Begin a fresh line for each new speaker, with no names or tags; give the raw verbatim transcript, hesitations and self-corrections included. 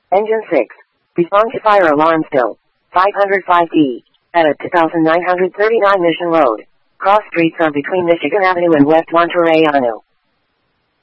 Engine six. Respond to fire alarm still. five oh five D. At a two thousand nine hundred thirty-nine Mission Road. Cross streets are between Michigan Avenue and West Monterey Avenue.